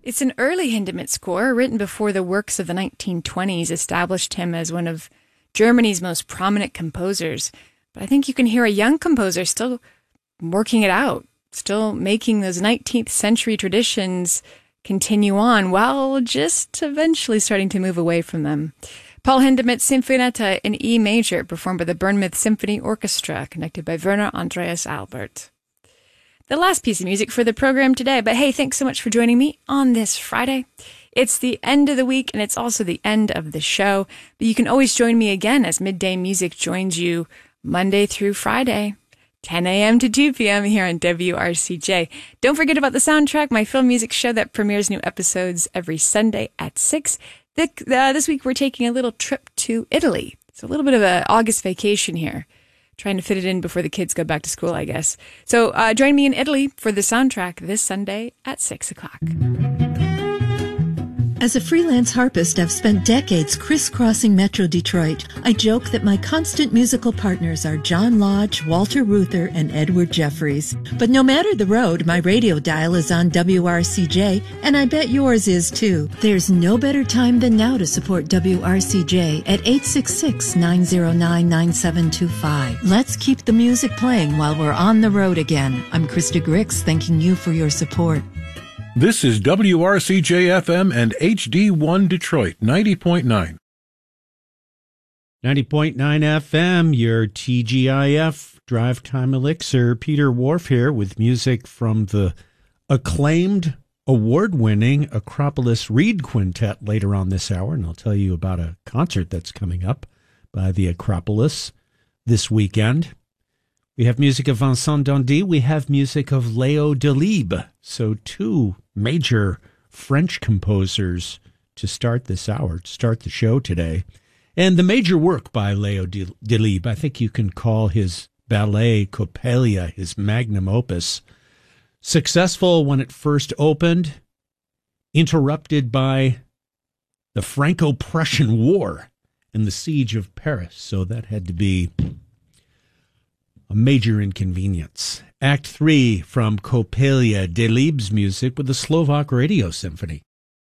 It's an early Hindemith score, written before the works of the 1920s established him as one of Germany's most prominent composers. But I think you can hear a young composer still working it out, still making those 19th century traditions continue on while just eventually starting to move away from them. Paul Hindemith's Sinfonietta in E major, performed by the Bournemouth Symphony Orchestra, conducted by Werner Andreas Albert. The last piece of music for the program today, but hey, thanks so much for joining me on this Friday. It's the end of the week, and it's also the end of the show, but you can always join me again as Midday Music joins you Monday through Friday, 10 a.m. to 2 p.m. here on WRCJ. Don't forget about the soundtrack, my film music show that premieres new episodes every Sunday at 6. This week we're taking a little trip to Italy. It's a little bit of an August vacation here. Trying to fit it in before the kids go back to school, I guess. So join me in Italy for the soundtrack this Sunday at 6 o'clock. As a freelance harpist, I've spent decades crisscrossing Metro Detroit. I joke that my constant musical partners are John Lodge, Walter Reuther, and Edward Jeffries. But no matter the road, my radio dial is on WRCJ, and I bet yours is too. There's no better time than now to support WRCJ at 866-909-9725. Let's keep the music playing while we're on the road again. I'm Krista Grix, thanking you for your support. This is WRCJ-FM and HD1 Detroit, 90.9. 90.9 FM, your TGIF Drive Time Elixir. Peter Wharf here with music from the acclaimed, award-winning Acropolis Reed Quintet later on this hour, and I'll tell you about a concert that's coming up by the Acropolis this weekend. We have music of Vincent Dandy. We have music of Léo Delibes. So two major French composers to start this hour, to start the show today. And the major work by Léo Delibes, I think you can call his ballet Coppelia his magnum opus. Successful when it first opened, interrupted by the Franco-Prussian War and the siege of Paris. So that had to be a major inconvenience. Act 3 from Coppelia, Delibes' music with the Slovak Radio Symphony.